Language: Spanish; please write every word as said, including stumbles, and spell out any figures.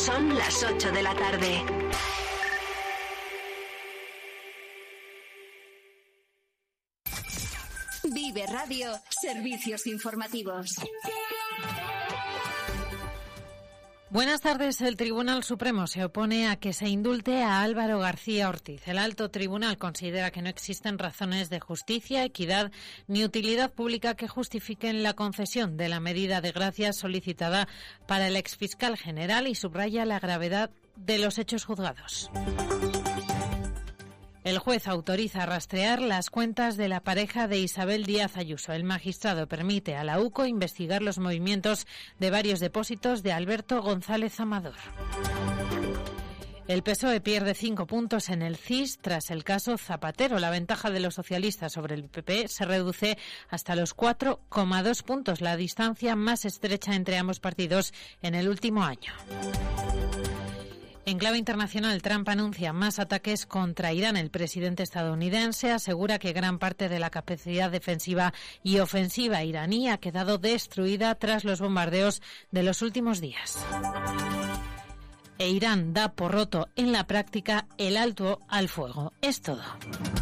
Son las ocho de la tarde. Vive Radio, servicios informativos. Buenas tardes. El Tribunal Supremo se opone a que se indulte a Álvaro García Ortiz. El alto tribunal considera que no existen razones de justicia, equidad ni utilidad pública que justifiquen la concesión de la medida de gracia solicitada para el exfiscal general y subraya la gravedad de los hechos juzgados. El juez autoriza rastrear las cuentas de la pareja de Isabel Díaz Ayuso. El magistrado permite a la U C O investigar los movimientos de varios depósitos de Alberto González Amador. El P S O E pierde cinco puntos en el C I S tras el caso Zapatero. La ventaja de los socialistas sobre el P P se reduce hasta los cuatro coma dos puntos, la distancia más estrecha entre ambos partidos en el último año. En clave internacional, Trump anuncia más ataques contra Irán. El presidente estadounidense asegura que gran parte de la capacidad defensiva y ofensiva iraní ha quedado destruida tras los bombardeos de los últimos días. E Irán da por roto en la práctica el alto al fuego. Es todo.